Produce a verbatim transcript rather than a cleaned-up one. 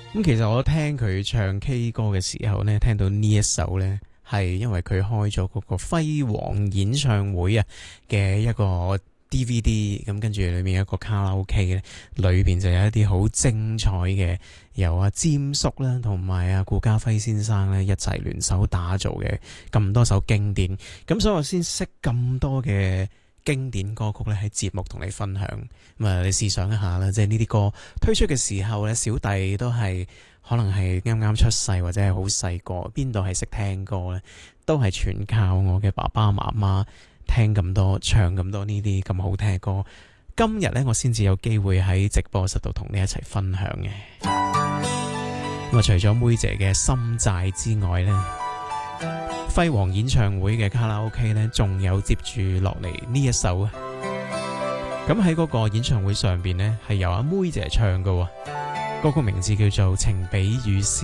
咁其實我聽佢唱 K 歌嘅時候呢，聽到呢一首呢，係因為佢開咗嗰個輝煌演唱會啊嘅一個 D V D， 咁跟住裏面有一個卡拉 OK 咧，裏邊就有一啲好精彩嘅，由阿詹叔啦同埋阿顧嘉輝先生咧一齊聯手打造嘅咁多首經典，咁所以我先識咁多嘅經典歌曲咧喺節目同你分享。咁啊，你試想一下啦，即係呢啲歌推出嘅時候咧，小弟都係可能係啱啱出世或者係好細個，邊度係識聽歌呢？都係全靠我嘅爸爸媽媽聽咁多，唱咁多呢啲咁好聽嘅歌。今日呢，我先至有機會喺直播室度同你一齊分享嘅。咁啊，除咗妹姐嘅心債之外呢，輝煌演唱會嘅卡拉 OK 呢，仲有接住落嚟呢一首啊。咁喺嗰個演唱會上邊呢，係由阿妹姐唱嘅，嗰個名字叫做《情比雨絲》。